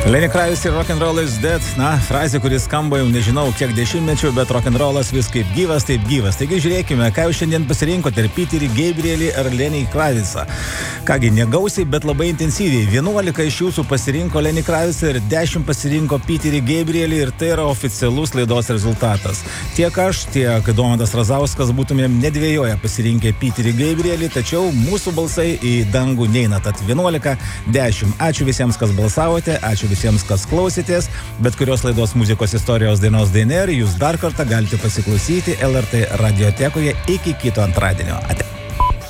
Lenny Kravitz ir Rock'n'Roll is Dead. Na, frazė, kuris skamba jau nežinau kiek dešimtmečių, bet rock'n'rollas vis kaip gyvas, taip gyvas. Taigi žiūrėkime, ką jūs šiandien pasirinkote, ar Peterį Gabrielį, ar Lenny Kravitzą. Kągi, negausiai, bet labai intensyviai. 11 iš jūsų pasirinko Lenny Kravitzą ir 10 pasirinko Peterį Gabrielį ir tai yra oficialus laidos rezultatas. Tiek aš, tiek Domantas Razauskas būtumėm nedvėjoję pasirinkę Peterį Gabrielį, tačiau mūsų balsai į dangų neina, tad 11-10. Ačiū visiems, kas balsavote, ačiū visiems, kas klausėtės, bet kurios laidos muzikos istorijos dainos DNR jūs dar kartą galite pasiklausyti LRT radiotekoje iki kito antradienio. Ate.